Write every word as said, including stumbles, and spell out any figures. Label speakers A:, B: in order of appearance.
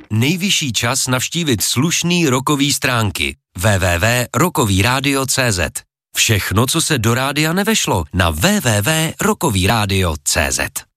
A: nejvyšší čas navštívit slušný rockový stránky w w w tečka rockový rádio tečka c z. Všechno, co se do rádia nevešlo, na w w w tečka rockový rádio tečka c z.